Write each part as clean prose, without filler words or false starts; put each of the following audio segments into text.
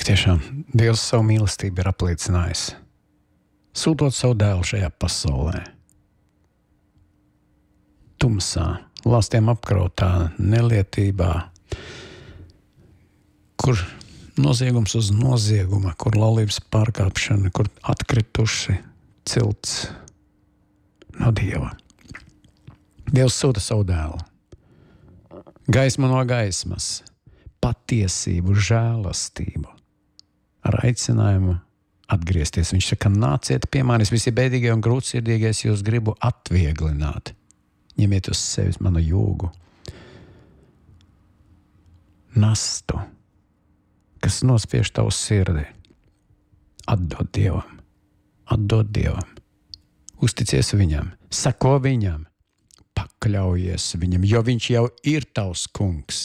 Tiešām Dievs savu mīlestību ir apliecinājis, sūtot savu dēlu šajā pasaulē. Tumsā, lāstiem apkrautā, nelietībā, kur noziegums uz nozieguma, kur laulības pārkāpšana, kur atkrituši cilts no Dieva. Dievs sūta savu dēlu. Gaismu no gaismas, patiesību, žēlastību, ar aicinājumu atgriezties. Viņš saka, nāciet pie manis, visi bēdīgie un grūtsirdīgie, jūs gribu atvieglināt. Ņemiet uz sevis manu jūgu, nastu, kas nospiež tavu sirdi. Atdod Dievam, uzticies viņam, sako viņam, pakļaujies viņam, jo viņš jau ir tavs kungs.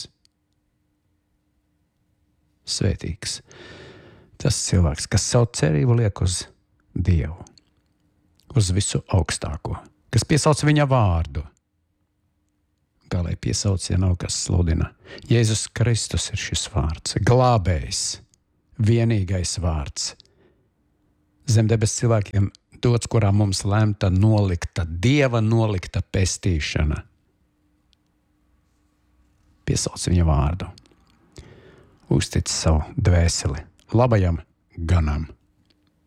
Svētīgs tas cilvēks, kas savu cerību liek uz Dievu, uz visu augstāko, kas piesauc viņa vārdu. Kā lai piesauc, ja nav kas sludina. Jēzus Kristus ir šis vārds, glābējs, vienīgais vārds. Zem debes cilvēkiem dots, kurā mums lemta nolikta, Dieva nolikta pestīšana. Piesauc viņa vārdu. Uztic savu dvēseli labajam ganam.